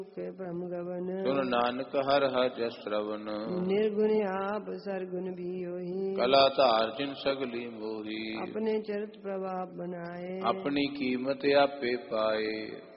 के ब्रह्म गवन। सुन नानक हर हर जस श्रवण। निर्गुण आप सरगुण भी होही। कला तार जिन सगली मोही। अपने चरित प्रभाव बनाए। अपनी कीमत आपे पाए।